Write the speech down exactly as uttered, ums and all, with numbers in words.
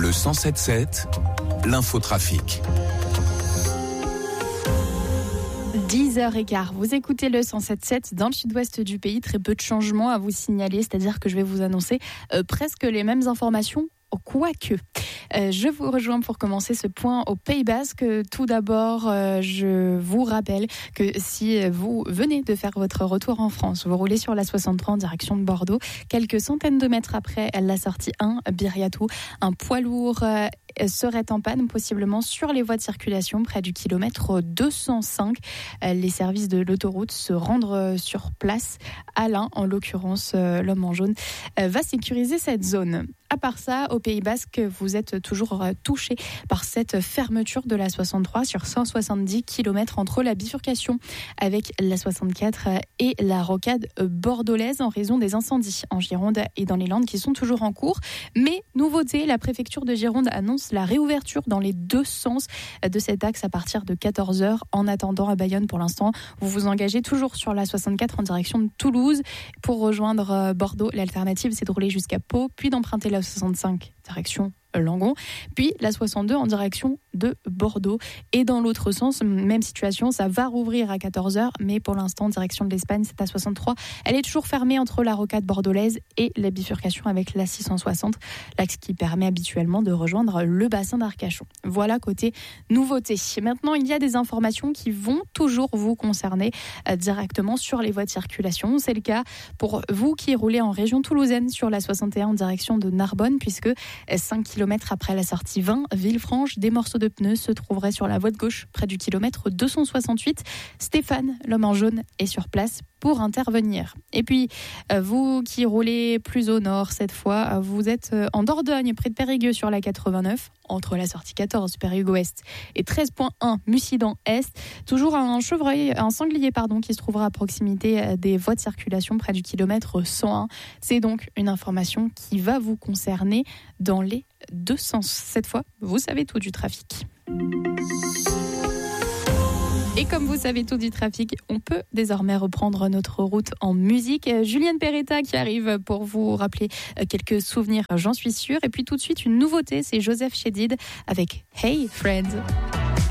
Le cent sept sept, l'infotrafic. dix heures quinze, vous écoutez le cent sept sept dans le sud-ouest du pays. Très peu de changements à vous signaler, c'est-à-dire que je vais vous annoncer euh, presque les mêmes informations. Quoique, euh, je vous rejoins pour commencer ce point au Pays Basque. Tout d'abord, euh, je vous rappelle que si vous venez de faire votre retour en France, vous roulez sur la soixante-trois en direction de Bordeaux, quelques centaines de mètres après la sortie un, Biriatou, un poids lourd euh, serait en panne possiblement sur les voies de circulation près du kilomètre deux cent cinq. Euh, les services de l'autoroute se rendent sur place. Alain, en l'occurrence, euh, l'homme en jaune, euh, va sécuriser cette zone. À part ça, au Pays Basque, vous êtes toujours touché par cette fermeture de la soixante-trois sur cent soixante-dix kilomètres entre la bifurcation avec la soixante-quatre et la rocade bordelaise en raison des incendies en Gironde et dans les Landes qui sont toujours en cours. Mais nouveauté, la préfecture de Gironde annonce la réouverture dans les deux sens de cet axe à partir de quatorze heures. En attendant, à Bayonne, pour l'instant, vous vous engagez toujours sur la soixante-quatre en direction de Toulouse. Pour rejoindre Bordeaux, l'alternative, c'est de rouler jusqu'à Pau, puis d'emprunter la soixante-cinq direction Langon, puis la soixante-deux en direction de Bordeaux. Et dans l'autre sens, même situation, ça va rouvrir à quatorze heures, mais pour l'instant, direction de l'Espagne, c'est à soixante-trois. Elle est toujours fermée entre la rocade bordelaise et la bifurcation avec la six cent soixante, l'axe qui permet habituellement de rejoindre le bassin d'Arcachon. Voilà côté nouveauté. Maintenant, il y a des informations qui vont toujours vous concerner euh, directement sur les voies de circulation. C'est le cas pour vous qui roulez en région toulousaine sur la soixante et un en direction de Narbonne, puisque cinq kilomètres après la sortie vingt, Villefranche, des morceaux de pneus se trouveraient sur la voie de gauche, près du kilomètre deux cent soixante-huit. Stéphane, l'homme en jaune, est sur place pour intervenir. Et puis, vous qui roulez plus au nord cette fois, vous êtes en Dordogne, près de Périgueux sur la quatre-vingt-neuf, entre la sortie quatorze, Périgueux-Ouest, et treize virgule un, Mussidan-Est. Toujours un chevreuil, un sanglier, pardon, qui se trouvera à proximité des voies de circulation près du kilomètre cent un. C'est donc une information qui va vous concerner dans les deux sens. Cette fois, vous savez tout du trafic. Et comme vous savez tout du trafic, on peut désormais reprendre notre route en musique. Julienne Peretta qui arrive pour vous rappeler quelques souvenirs, j'en suis sûre. Et puis tout de suite, une nouveauté, c'est Joseph Chédid avec Hey Friends.